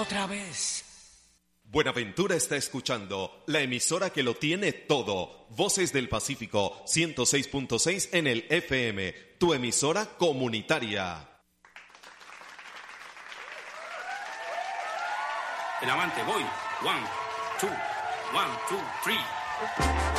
otra vez. Buenaventura está escuchando la emisora que lo tiene todo. Voces del Pacífico 106.6 en el FM, tu emisora comunitaria. El amante, voy. 1, 2, 1, 2, 3.